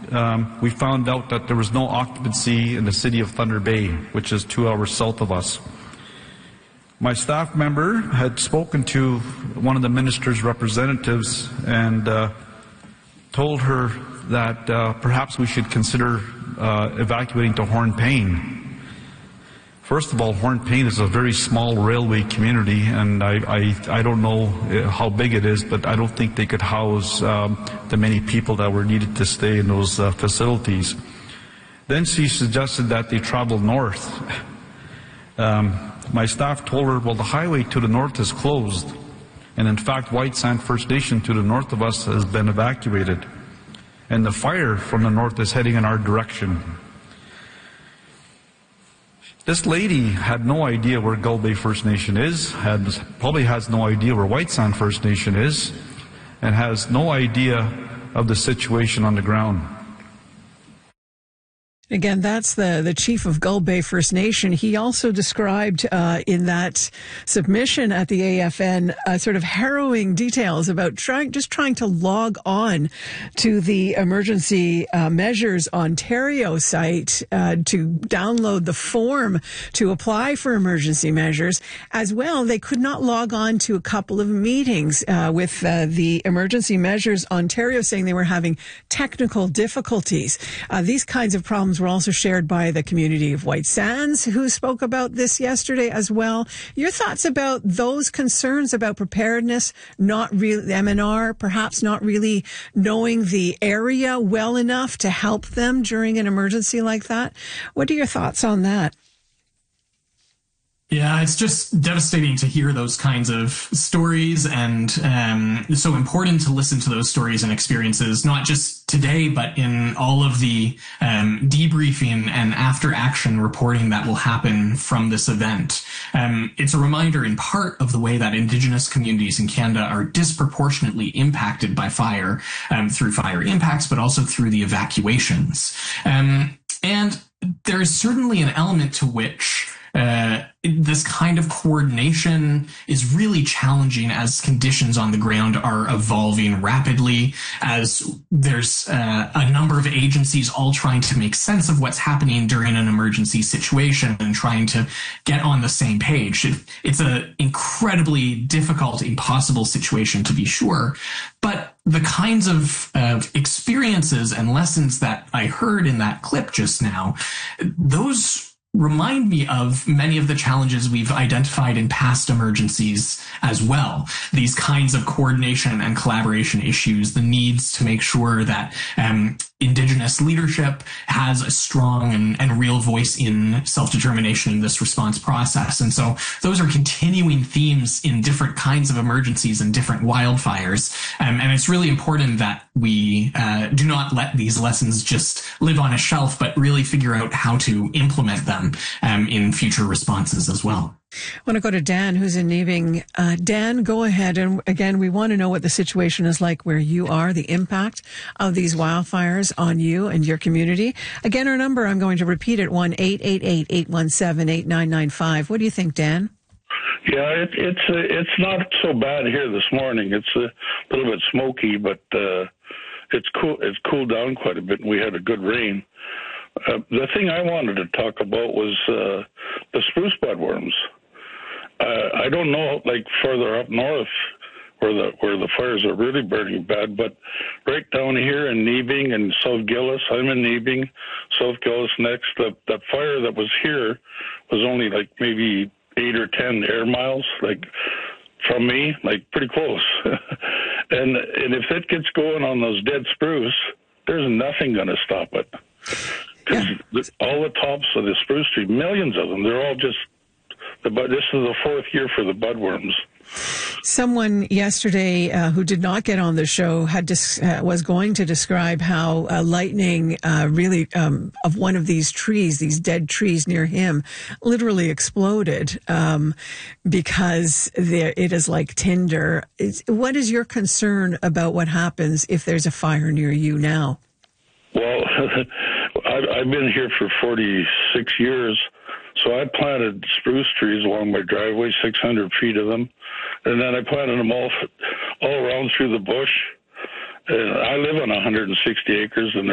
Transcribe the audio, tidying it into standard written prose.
we found out that there was no occupancy in the city of Thunder Bay, which is 2 hours south of us. My staff member had spoken to one of the minister's representatives and told her that perhaps we should consider evacuating to Hornepayne. First of all, Hornepayne is a very small railway community, and I don't know how big it is, but I don't think they could house the many people that were needed to stay in those facilities. Then she suggested that they travel north. My staff told her, well, the highway to the north is closed, and in fact, White Sand First Nation to the north of us has been evacuated, and the fire from the north is heading in our direction. This lady had no idea where Gull Bay First Nation is, probably has no idea where White Sand First Nation is, and has no idea of the situation on the ground. Again, that's the chief of Gull Bay First Nation. He also described in that submission at the AFN sort of harrowing details about trying to log on to the Emergency Measures Ontario site to download the form to apply for emergency measures. As well, they could not log on to a couple of meetings with the Emergency Measures Ontario, saying they were having technical difficulties. These kinds of problems were also shared by the community of White Sands, who spoke about this yesterday as well. Your thoughts about those concerns about preparedness, not really, MNR, perhaps not really knowing the area well enough to help them during an emergency like that? What are your thoughts on that? Yeah, it's just devastating to hear those kinds of stories, and it's so important to listen to those stories and experiences, not just today, but in all of the debriefing and after-action reporting that will happen from this event. It's a reminder in part of the way that Indigenous communities in Canada are disproportionately impacted by fire through fire impacts, but also through the evacuations. And there is certainly an element to which this kind of coordination is really challenging as conditions on the ground are evolving rapidly, as there's a number of agencies all trying to make sense of what's happening during an emergency situation and trying to get on the same page. It's an incredibly difficult, impossible situation, to be sure, but the kinds of experiences and lessons that I heard in that clip just now, those remind me of many of the challenges we've identified in past emergencies as well. These kinds of coordination and collaboration issues, the needs to make sure that Indigenous leadership has a strong and real voice in self-determination in this response process. And so those are continuing themes in different kinds of emergencies and different wildfires. And it's really important that we do not let these lessons just live on a shelf, but really figure out how to implement them in future responses as well. I want to go to Dan, who's in Neebing. Dan, go ahead. And again, we want to know what the situation is like where you are, the impact of these wildfires on you and your community. Again, our number, I'm going to repeat it, 1-888-817-8995. What do you think, Dan? Yeah, it's not so bad here this morning. It's a little bit smoky, but it's cool. It's cooled down quite a bit, and we had a good rain. The thing I wanted to talk about was the spruce budworms. I don't know, like further up north where the fires are really burning bad, but right down here in Neebing and South Gillis, I'm in Neebing, South Gillis next. The fire that was here was only like maybe 8 or 10 air miles, like from me, like pretty close. and if it gets going on those dead spruce, there's nothing going to stop it. Because all the tops of the spruce tree, millions of them, they're all just, this is the fourth year for the budworms. Someone yesterday who did not get on the show was going to describe how lightning really of one of these trees, these dead trees near him, literally exploded because it is like tinder. What is your concern about what happens if there's a fire near you now? Well, I've been here for 46 years, so I planted spruce trees along my driveway, 600 feet of them, and then I planted them all around through the bush. And I live on 160 acres, and